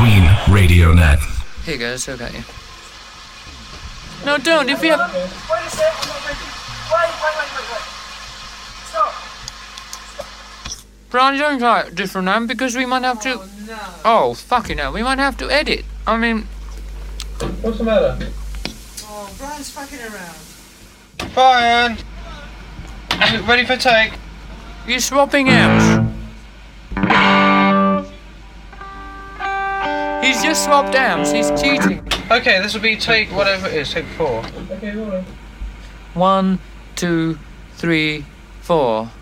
Queen Radio Net. Here goes, okay. No, don't, if you have... Wait a sec, I'm not ready. Wait. Stop. Brian, don't try a different name because we might have to... Oh, no. Oh, fucking hell, we might have to edit. I mean... What's the matter? Oh, Brian's fucking around. Brian! Ready for take? You're swapping out. He's just swapped amps, he's cheating. Okay, this will be take whatever it is, take 4. Okay, rolling. 1, 2, 3, 4.